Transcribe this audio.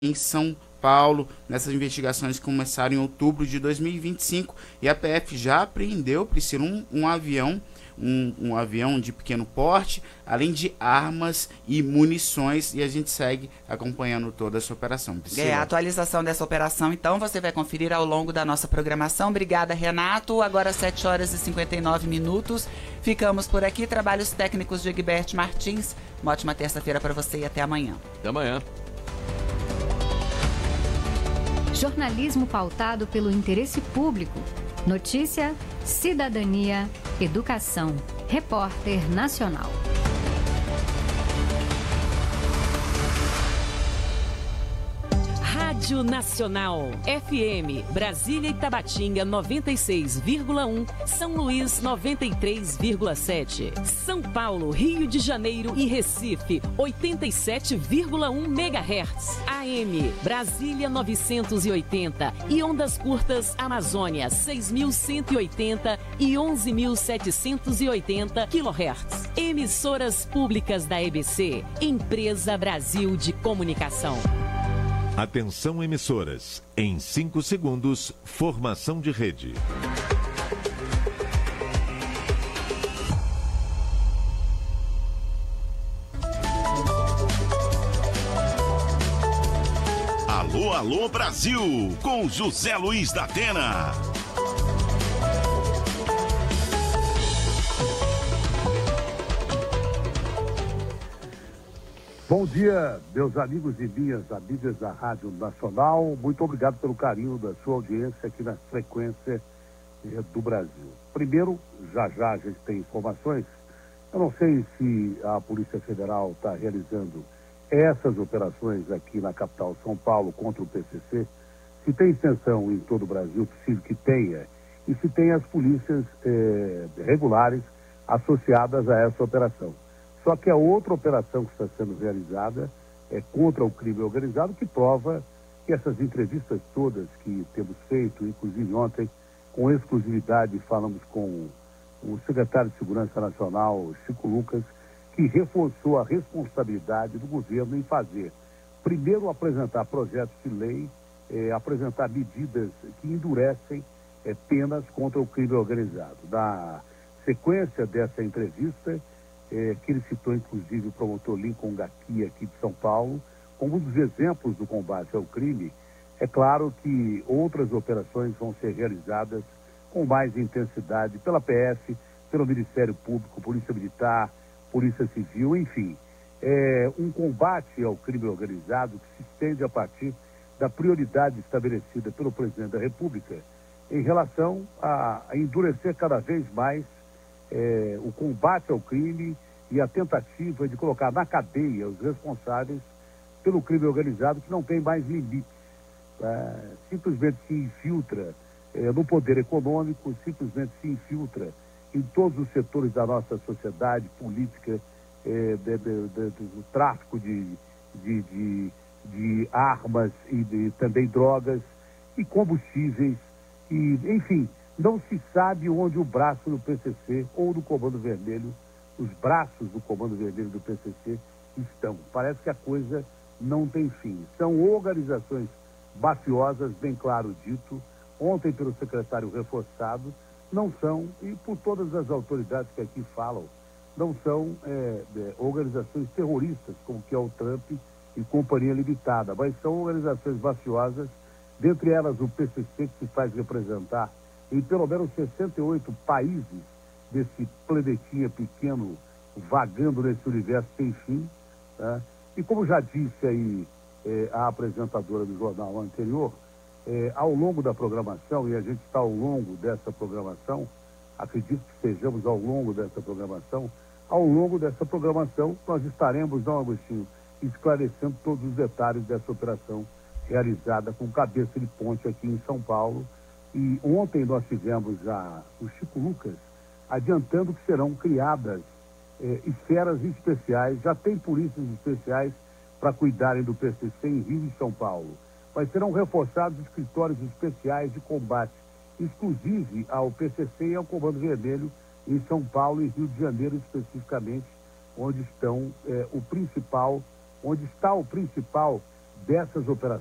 em São Paulo, nessas investigações que começaram em outubro de 2025, e a PF já apreendeu, Priscila, um avião, um avião de pequeno porte, além de armas e munições, e a gente segue acompanhando toda essa operação. A Priscila. atualização dessa operação, então, você vai conferir ao longo da nossa programação. Obrigada, Renato. Agora 7 horas e 59 minutos. Ficamos por aqui. Trabalhos técnicos de Egberto Martins. Uma ótima terça-feira para você e até amanhã. Até amanhã. Jornalismo pautado pelo interesse público. Notícia, cidadania, educação. Repórter Nacional. Rádio Nacional, FM, Brasília e Tabatinga 96,1, São Luís 93,7, São Paulo, Rio de Janeiro e Recife 87,1 MHz, AM, Brasília 980 e ondas curtas Amazônia 6.180 e 11.780 kHz. Emissoras públicas da EBC, Empresa Brasil de Comunicação. Atenção emissoras, em 5 segundos, formação de rede. Alô, alô Brasil, com José Luiz da Atena. Bom dia, meus amigos e minhas amigas da Rádio Nacional. Muito obrigado pelo carinho da sua audiência aqui na frequência do Brasil. Primeiro, já a gente tem informações. Eu não sei se a Polícia Federal está realizando essas operações aqui na capital São Paulo contra o PCC, se tem extensão em todo o Brasil, possível que tenha, e se tem as polícias regulares associadas a essa operação. Só que a outra operação que está sendo realizada é contra o crime organizado, que prova que essas entrevistas todas que temos feito, inclusive ontem, com exclusividade, falamos com o secretário de Segurança Nacional, Chico Lucas, que reforçou a responsabilidade do governo em fazer, primeiro, apresentar projetos de lei, apresentar medidas que endurecem penas contra o crime organizado. Na sequência dessa entrevista, que ele citou, inclusive, o promotor Lincoln Gaqui, aqui de São Paulo, como um dos exemplos do combate ao crime. É claro que outras operações vão ser realizadas com mais intensidade pela PF, pelo Ministério Público, Polícia Militar, Polícia Civil, enfim. É um combate ao crime organizado que se estende a partir da prioridade estabelecida pelo presidente da República em relação a endurecer cada vez mais o combate ao crime e a tentativa de colocar na cadeia os responsáveis pelo crime organizado, que não tem mais limites. Simplesmente se infiltra no poder econômico, simplesmente se infiltra em todos os setores da nossa sociedade, política, do tráfico de armas e também drogas e combustíveis, e, enfim, não se sabe onde o braço do PCC ou do Comando Vermelho, os braços do Comando Vermelho do PCC estão. Parece que a coisa não tem fim. São organizações mafiosas, bem claro dito, ontem pelo secretário reforçado, não são, e por todas as autoridades que aqui falam, não são organizações terroristas, como que é o Trump e Companhia Limitada, mas são organizações mafiosas, dentre elas o PCC, que se faz representar em pelo menos 68 países desse planetinha pequeno, vagando nesse universo sem fim, tá? E como já disse aí a apresentadora do jornal anterior, ao longo da programação, e a gente está ao longo dessa programação, acredito que estejamos ao longo dessa programação, nós estaremos, não, Agostinho, esclarecendo todos os detalhes dessa operação realizada com cabeça de ponte aqui em São Paulo. E ontem nós tivemos o Chico Lucas adiantando que serão criadas esferas especiais, já tem polícias especiais para cuidarem do PCC em Rio e São Paulo, mas serão reforçados escritórios especiais de combate, exclusive ao PCC e ao Comando Vermelho em São Paulo e Rio de Janeiro especificamente, onde está o principal dessas operações.